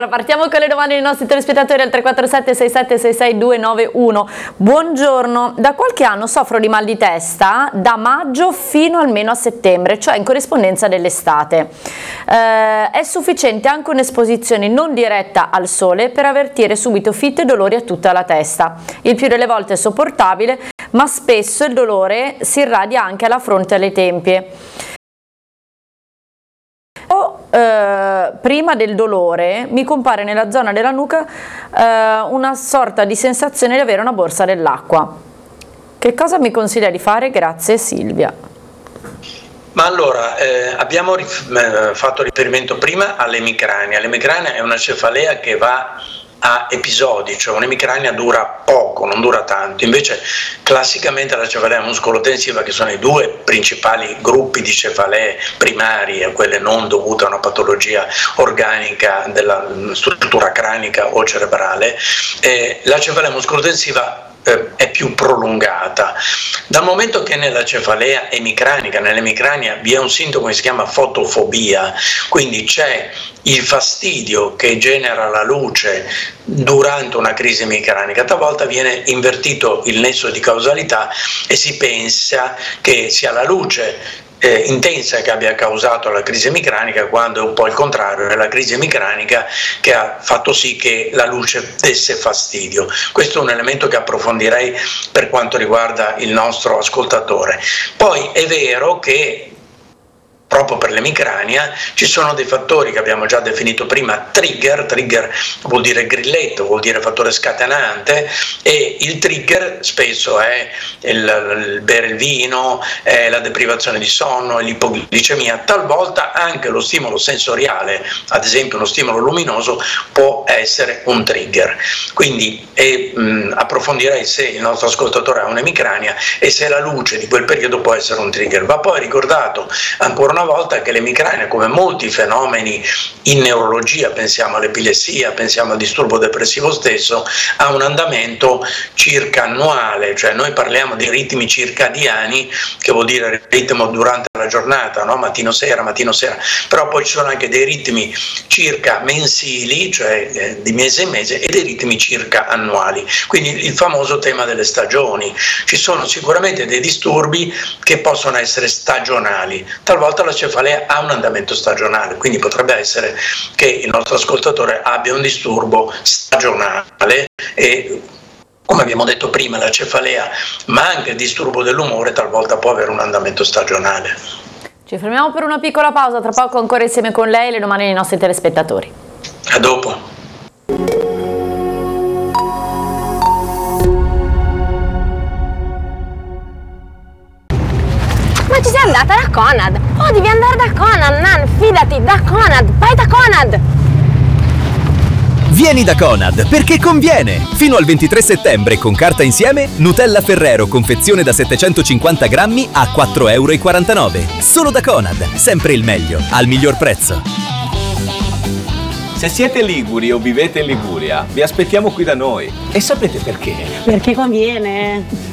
Partiamo con le domande dei nostri telespettatori al 347 6766 291. Buongiorno, da qualche anno soffro di mal di testa da maggio fino almeno a settembre, cioè in corrispondenza dell'estate. È sufficiente anche un'esposizione non diretta al sole per avvertire subito fitte e dolori a tutta la testa. Il più delle volte è sopportabile, ma spesso il dolore si irradia anche alla fronte e alle tempie. Prima del dolore mi compare nella zona della nuca una sorta di sensazione di avere una borsa dell'acqua. Che cosa mi consiglia di fare? Grazie Silvia. Ma allora, abbiamo fatto riferimento prima all'emicrania. L'emicrania è una cefalea che va a episodi, cioè un'emicrania dura poco, non dura tanto. Invece classicamente la cefalea muscolotensiva, che sono i due principali gruppi di cefalee primarie, quelle non dovute a una patologia organica della struttura cranica o cerebrale, la cefalea muscolotensiva è più prolungata. Dal momento che nella cefalea emicranica, nell'emicrania, vi è un sintomo che si chiama fotofobia, quindi c'è il fastidio che genera la luce durante una crisi emicranica, talvolta viene invertito il nesso di causalità e si pensa che sia la luce intensa che abbia causato la crisi emicranica, quando è un po' il contrario, è la crisi emicranica che ha fatto sì che la luce desse fastidio. Questo è un elemento che approfondirei per quanto riguarda il nostro ascoltatore. Poi è vero che proprio per l'emicrania ci sono dei fattori che abbiamo già definito prima, trigger vuol dire grilletto, vuol dire fattore scatenante, e il trigger spesso è il bere il vino, è la deprivazione di sonno, è l'ipoglicemia, talvolta anche lo stimolo sensoriale, ad esempio uno stimolo luminoso può essere un trigger. Quindi approfondirei se il nostro ascoltatore ha un'emicrania e se la luce di quel periodo può essere un trigger. Va poi ricordato ancora una volta che l'emicrania, come molti fenomeni in neurologia, pensiamo all'epilessia, pensiamo al disturbo depressivo stesso, ha un andamento circa annuale, cioè noi parliamo di ritmi circadiani, che vuol dire ritmo durante la giornata, no? Mattino-sera, però poi ci sono anche dei ritmi circa mensili, cioè di mese in mese, e dei ritmi circa annuali, quindi il famoso tema delle stagioni. Ci sono sicuramente dei disturbi che possono essere stagionali, talvolta la cefalea ha un andamento stagionale, quindi potrebbe essere che il nostro ascoltatore abbia un disturbo stagionale e, come abbiamo detto prima, la cefalea, ma anche il disturbo dell'umore talvolta può avere un andamento stagionale. Ci fermiamo per una piccola pausa, tra poco ancora insieme con lei le domande dei nostri telespettatori. A dopo. Ma ci sei andata da Conad? Oh, devi andare da Conad, Nan, fidati, da Conad, vai da Conad! Vieni da Conad, perché conviene! Fino al 23 settembre, con carta insieme, Nutella Ferrero, confezione da 750 grammi a 4,49 €. Solo da Conad, sempre il meglio, al miglior prezzo. Se siete liguri o vivete in Liguria, vi aspettiamo qui da noi. E sapete perché? Perché conviene.